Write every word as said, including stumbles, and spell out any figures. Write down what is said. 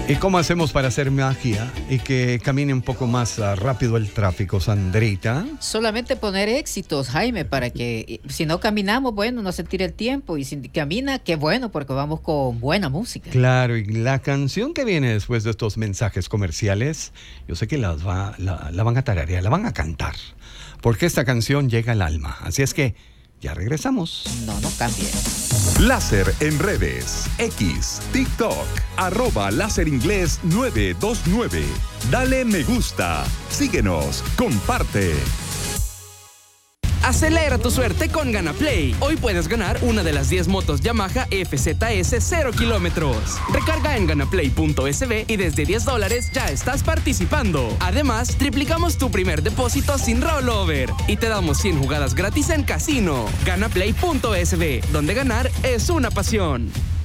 ¿Y cómo hacemos para hacer magia y que camine un poco más uh, rápido el tráfico, Sandrita? Solamente poner éxitos, Jaime, para que si no caminamos, bueno, no sentir el tiempo. Y si camina, qué bueno, porque vamos con buena música. Claro, y la canción que viene después de estos mensajes comerciales, yo sé que las va, la, la van a tararear, la van a cantar, porque esta canción llega al alma. Así es que ya regresamos. No, no cambie. Láser en redes, X, TikTok, arroba Láser Inglés nueve dos nueve. Dale me gusta, síguenos, comparte. Acelera tu suerte con GanaPlay. Hoy puedes ganar una de las diez motos Yamaha F Z S cero kilómetros. Recarga en ganaplay punto es be y desde diez dólares ya estás participando. Además, triplicamos tu primer depósito sin rollover y te damos cien jugadas gratis en casino. ganaplay punto es be, donde ganar es una pasión.